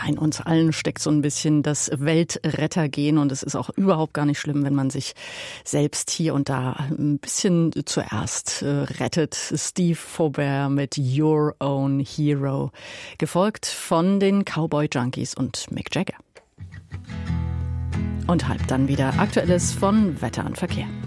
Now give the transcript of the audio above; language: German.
in uns allen steckt so ein bisschen das Weltrettergehen und es ist auch überhaupt gar nicht schlimm, wenn man sich selbst hier und da ein bisschen zuerst rettet. Steve Faubert mit Your Own Hero, gefolgt von den Cowboy Junkies und Mick Jagger. Und halb dann wieder Aktuelles von Wetter und Verkehr.